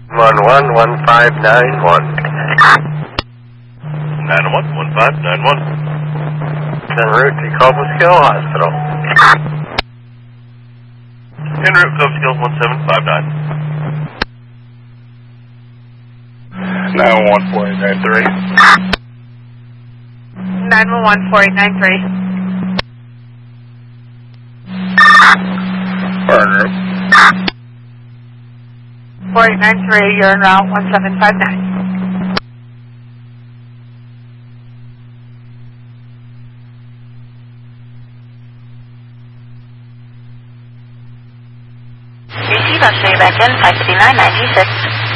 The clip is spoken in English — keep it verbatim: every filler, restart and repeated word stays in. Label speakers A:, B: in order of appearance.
A: one one one five nine one.
B: nine one, one five nine one.
A: En route to Cobleskill Hospital.
B: En route Cobleskill one seven five nine.
C: nine one one four eight nine three.
D: nine one one four eight nine three.
C: Burn route.
D: four eight nine three, you're en route one seven five nine.
E: Receive X-ray back in five fifty-nine ninety-six.